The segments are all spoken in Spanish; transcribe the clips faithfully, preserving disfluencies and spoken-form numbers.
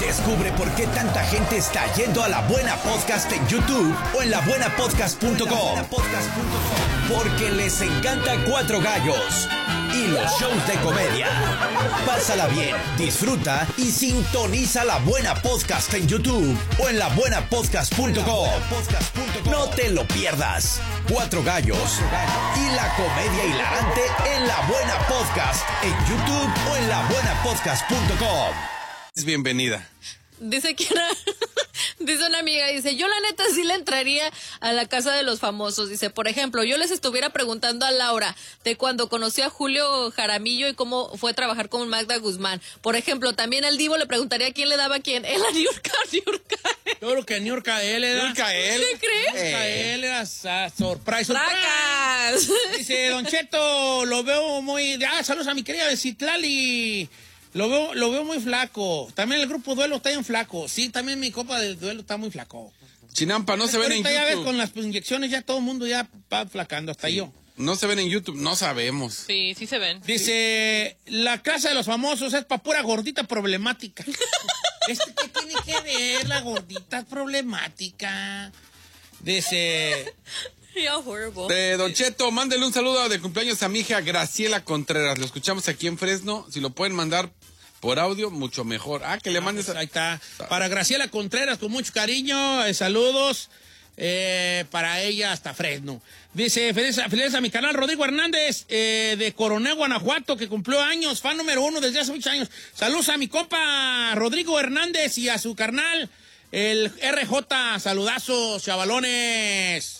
Descubre por qué tanta gente está yendo a La Buena Podcast en YouTube o en la buena podcast punto com. Porque les encanta Cuatro Gallos y los shows de comedia. Pásala bien, disfruta y sintoniza La Buena Podcast en YouTube o en la buena podcast punto com. No te lo pierdas. Cuatro Gallos y la comedia hilarante en La Buena Podcast en YouTube o en la buena podcast punto com. Bienvenida. Dice que era, dice una amiga, dice, yo la neta sí le entraría a la casa de los famosos. Dice, por ejemplo, yo les estuviera preguntando a Laura de cuando conoció a Julio Jaramillo y cómo fue trabajar con Magda Guzmán. Por ejemplo, también al Divo le preguntaría quién le daba a quién. Él a Niurka, Niurka. Yo creo que Niurka él era. Niurka él. ¿Sí crees? Niurka él era uh, surprise, surprise. ¡Tracas! Dice, Don Cheto, lo veo muy... Ah, saludos a mi querida de Citlali. Lo veo, lo veo muy flaco. También el grupo Duelo está bien flaco. Sí, también mi copa del Duelo está muy flaco. Chinampa, no se ven en YouTube. Ya ves, con las inyecciones ya todo el mundo ya va flacando, hasta sí. yo. No se ven en YouTube, no sabemos. Sí, sí se ven. Dice, sí. La casa de los famosos es para pura gordita problemática. ¿Este qué tiene que ver la gordita problemática? Dice... Yeah, horrible. De Don Cheto, mándele un saludo de cumpleaños a mi hija Graciela Contreras. Lo escuchamos aquí en Fresno. Si lo pueden mandar por audio, mucho mejor. Ah, que le mandes. Ah, pues ahí está. Para Graciela Contreras, con mucho cariño, eh, saludos. Eh, para ella hasta Fresno. Dice, feliz, feliz a mi canal Rodrigo Hernández, eh, de Coronel, Guanajuato, que cumplió años, fan número uno desde hace muchos años. Saludos a mi compa Rodrigo Hernández y a su carnal, el R J. Saludazos, chavalones.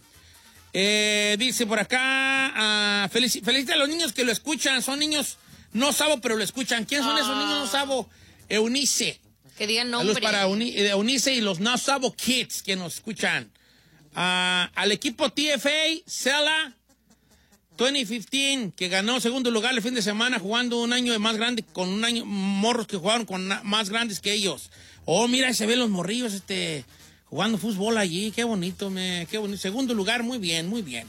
Eh, dice por acá, uh, felic felicita a los niños que lo escuchan, son niños no sabo, pero lo escuchan. ¿Quiénes son ah. esos niños no sabo? Eunice. Que digan nombre. Saludos para Uni Eunice y los no sabo kids que nos escuchan. Uh, al equipo T F A, Cela dos mil quince, que ganó segundo lugar el fin de semana jugando un año de más grande, con un año, morros que jugaron con más grandes que ellos. Oh, mira, se ven los morrillos, este... jugando fútbol allí, qué bonito, me, qué bonito. Segundo lugar, muy bien, muy bien.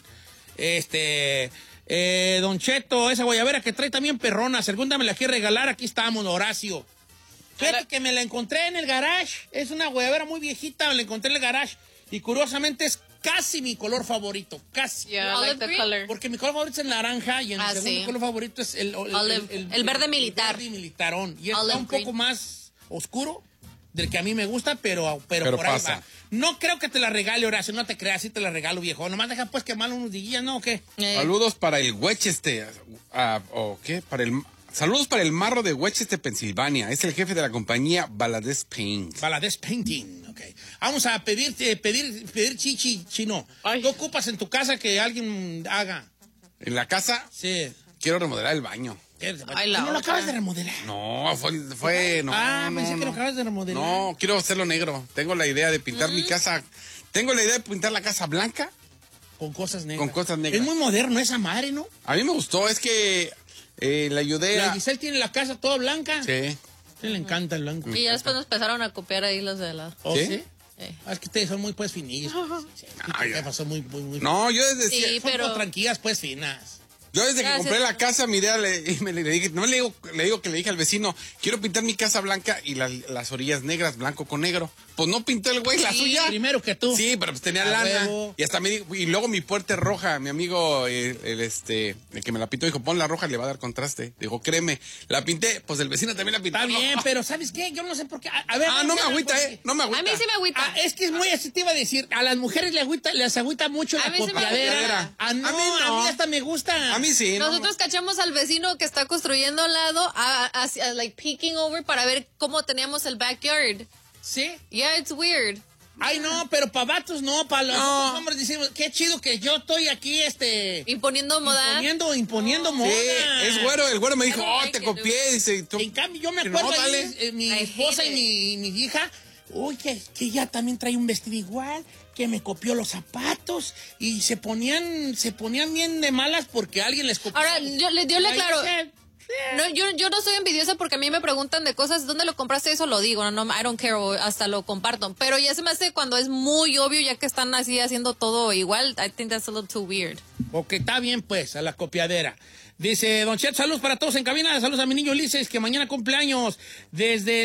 Este, eh, Don Cheto, esa guayabera que trae también perrona, segunda me la quiere regalar, aquí estamos, Horacio. Fíjate que me la encontré en el garage, es una guayabera muy viejita, me la encontré en el garage, y curiosamente es casi mi color favorito, casi. Yeah, I like the color. Porque mi color favorito es el naranja, y el ah, segundo sí. color favorito es el, el, el, el, el verde militar. El verde militarón, y Olive está un green. poco más oscuro del que a mí me gusta, pero, pero, pero por pasa. ahí va. No creo que te la regale, Horacio, no te creas, si te la regalo, viejo. Nomás deja pues quemarlo unos días, ¿no? ¿O qué? Eh. Saludos para el Wecheste, uh, ¿o qué? Para el... Saludos para el marro de Wecheste, Pensilvania. Es el jefe de la compañía Valadez Paint. Valadez Painting, ok. Vamos a pedir, eh, pedir, pedir chichi, chino. Ay. ¿Qué ocupas en tu casa que alguien haga? ¿En la casa? Sí. Quiero remodelar el baño. Ay, la ¿No lo acabas de remodelar? No, fue, fue no. Ah, no, pensé no. que lo acabas de remodelar. No, quiero hacerlo negro. Tengo la idea de pintar mm. mi casa. Tengo la idea de pintar la casa blanca. Con cosas negras. Con cosas negras. Es muy moderno esa madre, ¿no? A mí me gustó, es que eh, le ayudé la a... Giselle tiene la casa toda blanca. Sí. Sí, le encanta el blanco. Y ya después nos empezaron a copiar ahí los de la... ¿Oh, sí? ¿Sí? Eh. Ah, es que ustedes son muy, pues, finillos. Sí, sí, ah, sí, pasó muy, muy, muy... No, yo desde... Sí, son pero... tranquilas, pues, finas. Yo desde Gracias. que compré la casa, mi idea, le, y me le dije, no le digo, le digo que le dije al vecino, quiero pintar mi casa blanca y las, las orillas negras, blanco con negro. Pues no pintó el güey, sí, la suya. Primero que tú. Sí, pero pues tenía A lana. huevo. Y hasta me dijo, y luego mi puerta es roja. Mi amigo, el, el este, el que me la pintó, dijo, pon la roja, le va a dar contraste. Dijo, créeme, la pinté, pues el vecino también la pintó. Está bien, pero ¿sabes qué? Yo no sé por qué. A, a ver, ah, no me agüita, porque... eh, no me agüita. A mí sí me agüita. Ah, es que es muy, así te iba a decir, a las mujeres les agüita, les agüita mucho a la mí sí copiadera. Ah, no, a mí no, a mí hasta me gusta. A mí sí. Nosotros no, cachamos al vecino que está construyendo al lado, a, a, a, like peeking over para ver cómo teníamos el backyard. ¿Sí? Yeah, it's weird. Ay, no, pero para vatos no, para los no. hombres decimos, qué chido que yo estoy aquí, este... Imponiendo moda. Imponiendo, imponiendo oh. moda. Sí, es güero, el güero me dijo, oh, like te it, copié, dice. Tú, en cambio, yo me acuerdo, no, ahí, dale. eh, mi I esposa y mi, mi hija, uy, que, que ella también trae un vestido igual, que me copió los zapatos, y se ponían, se ponían bien de malas porque alguien les copió. Ahora, yo, le, yo le aclaro... No, yo, yo no soy envidiosa porque a mí me preguntan de cosas, ¿dónde lo compraste? Eso lo digo, no, no I don't care, o hasta lo comparto. Pero ya se me hace cuando es muy obvio, ya que están así haciendo todo igual, I think that's a little too weird. Ok, está bien pues, a la copiadera. Dice, Don Chet, saludos para todos en cabina, saludos a mi niño Ulises, que mañana cumpleaños, desde